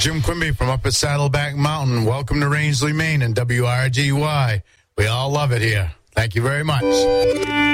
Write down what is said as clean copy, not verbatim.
Jim Quimby from up at Saddleback Mountain. Welcome to Rangeley, Maine, and WRGY. We all love it here. Thank you very much.